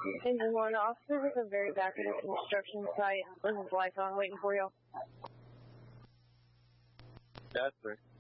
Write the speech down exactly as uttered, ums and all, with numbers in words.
Engine one, officer at the very back of the construction site. This is lights on, waiting for you. That's right.